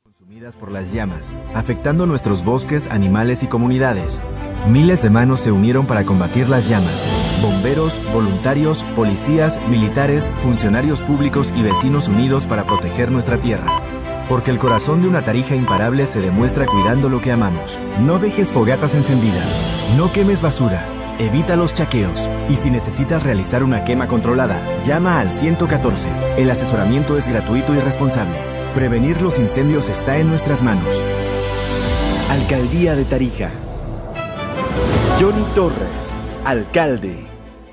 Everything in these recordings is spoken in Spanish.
Consumidas por las llamas, afectando nuestros bosques, animales y comunidades. Miles de manos se unieron para combatir las llamas. Bomberos, voluntarios, policías, militares, funcionarios públicos y vecinos unidos para proteger nuestra tierra. Porque el corazón de una Tarija imparable se demuestra cuidando lo que amamos. No dejes fogatas encendidas. No quemes basura. Evita los chaqueos. Y si necesitas realizar una quema controlada, llama al 114. El asesoramiento es gratuito y responsable. Prevenir los incendios está en nuestras manos. Alcaldía de Tarija. Johnny Torres, alcalde.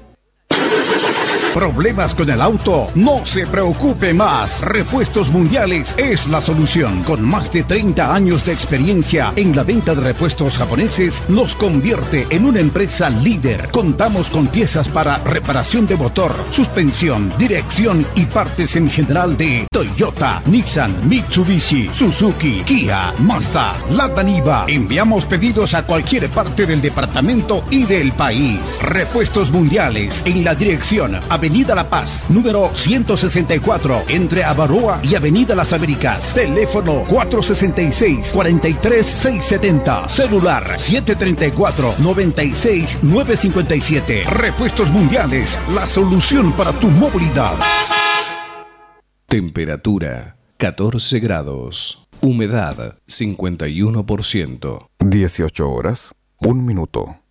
¿Problemas con el auto? No se preocupe más. Repuestos Mundiales es la solución. Con más de 30 años de experiencia en la venta de repuestos japoneses, nos convierte en una empresa líder. Contamos con piezas para reparación de motor, suspensión, dirección y partes en general de Toyota, Nissan, Mitsubishi, Suzuki, Kia, Mazda, Lada Niva. Enviamos pedidos a cualquier parte del departamento y del país. Repuestos Mundiales en la dirección Avenida La Paz, número 164, entre Avaroa y Avenida Las Américas. Teléfono 466-43670. Celular 734-96957. Repuestos Mundiales, la solución para tu movilidad. Temperatura 14 grados. Humedad 51%. 18 horas, 1 minuto.